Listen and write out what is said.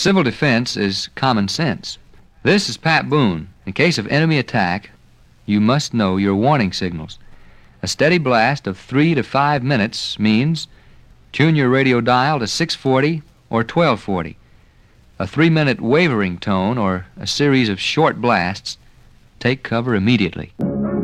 Civil defense is common sense. This is Pat Boone. In case of enemy attack, you must know your warning signals. A steady blast of 3 to 5 minutes means tune your radio dial to 640 or 1240. A 3-minute wavering tone or a series of short blasts, take cover immediately.